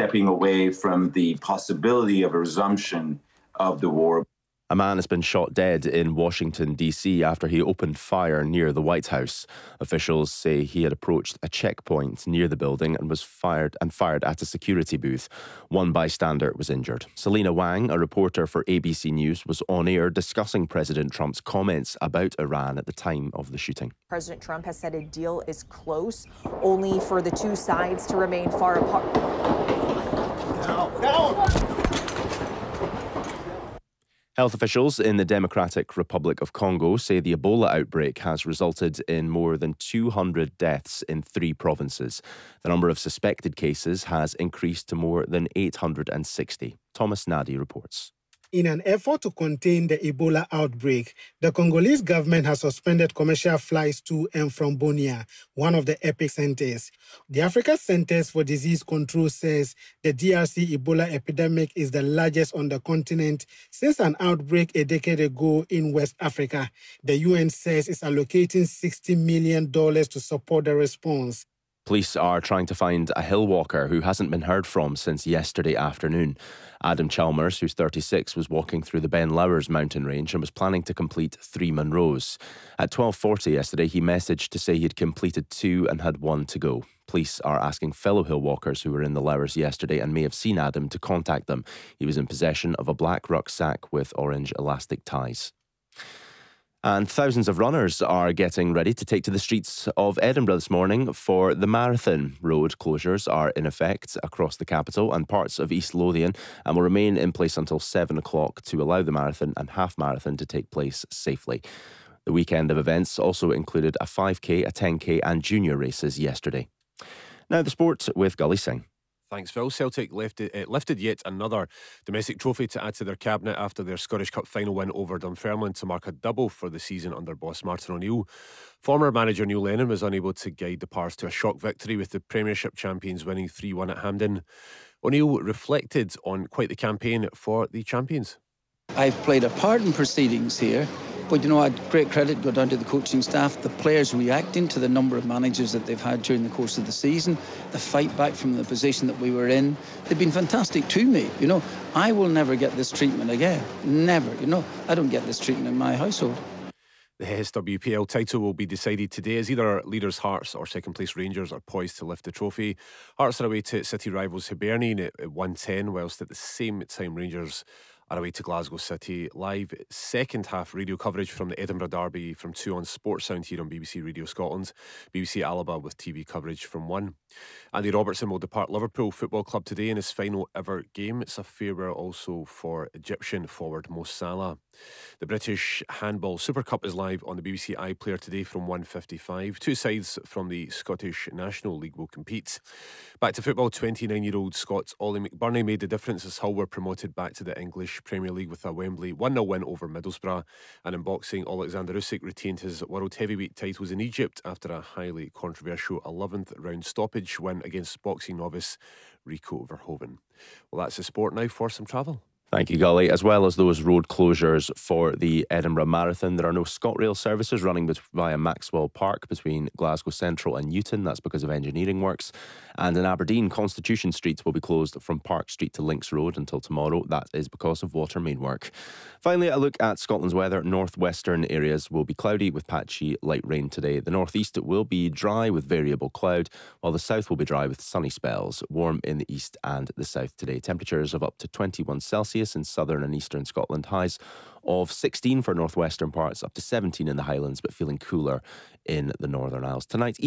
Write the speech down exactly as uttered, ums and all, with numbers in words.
stepping away from the possibility of a resumption of the war. A man has been shot dead in Washington, D C after he opened fire near the White House. Officials say he had approached a checkpoint near the building and was fired and fired at a security booth. One bystander was injured. Selena Wang, a reporter for A B C News, was on air discussing President Trump's comments about Iran at the time of the shooting. President Trump has said a deal is close, only for the two sides to remain far apart. No, no. Health officials in the Democratic Republic of Congo say the Ebola outbreak has resulted in more than two hundred deaths in three provinces. The number of suspected cases has increased to more than eight hundred sixty. Thomas Nadi reports. In an effort to contain the Ebola outbreak, the Congolese government has suspended commercial flights to and from Bunia, one of the epicenters. The Africa Centers for Disease Control says the D R C Ebola epidemic is the largest on the continent since an outbreak a decade ago in West Africa. The U N says it's allocating sixty million dollars to support the response. Police are trying to find a hill walker who hasn't been heard from since yesterday afternoon. Adam Chalmers, who's thirty-six, was walking through the Ben Lowers mountain range and was planning to complete three Munros. At twelve forty yesterday, he messaged to say he'd completed two and had one to go. Police are asking fellow hill walkers who were in the Lowers yesterday and may have seen Adam to contact them. He was in possession of a black rucksack with orange elastic ties. And thousands of runners are getting ready to take to the streets of Edinburgh this morning for the marathon. Road closures are in effect across the capital and parts of East Lothian and will remain in place until seven o'clock to allow the marathon and half marathon to take place safely. The weekend of events also included a five K, a ten K and junior races yesterday. Now the sport with Gully Singh. Thanks, Phil. Celtic lifted, uh, lifted yet another domestic trophy to add to their cabinet after their Scottish Cup final win over Dunfermline to mark a double for the season under boss Martin O'Neill. Former manager Neil Lennon was unable to guide the Pars to a shock victory with the Premiership champions winning three one at Hampden. O'Neill reflected on quite the campaign for the champions. I've played a part in proceedings here, but you know, I had great credit go down to the coaching staff, the players reacting to the number of managers that they've had during the course of the season, the fight back from the position that we were in. They've been fantastic to me. You know, I will never get this treatment again. Never. You know, I don't get this treatment in my household. The S W P L title will be decided today as either leaders Hearts or second place Rangers are poised to lift the trophy. Hearts are away to City rivals Hibernian at one ten, whilst at the same time Rangers are away to Glasgow City. Live second half radio coverage from the Edinburgh Derby from two on Sports Sound here on B B C Radio Scotland. B B C Alaba with T V coverage from one. Andy Robertson will depart Liverpool Football Club today in his final ever game. It's a farewell also for Egyptian forward Mo Salah. The British Handball Super Cup is live on the B B C iPlayer today from one fifty-five. Two sides from the Scottish National League will compete. Back to football, twenty-nine-year-old Scots Ollie McBurney made the difference as Hull were promoted back to the English Premier League with a Wembley one nil win over Middlesbrough. And in boxing, Alexander Usyk retained his world heavyweight titles in Egypt after a highly controversial eleventh round stoppage win against boxing novice Rico Verhoeven. Well, that's the sport. Now for some travel. Thank you, Gully. As well as those road closures for the Edinburgh Marathon, there are no ScotRail services running via Maxwell Park between Glasgow Central and Newton. That's because of engineering works. And in Aberdeen, Constitution Street will be closed from Park Street to Links Road until tomorrow. That is because of water main work. Finally, a look at Scotland's weather. Northwestern areas will be cloudy with patchy light rain today. The northeast will be dry with variable cloud, while the south will be dry with sunny spells. Warm in the east and the south today. Temperatures of up to twenty-one Celsius in southern and eastern Scotland. Highs of sixteen for northwestern parts, up to seventeen in the Highlands, but feeling cooler in the Northern Isles. Tonight,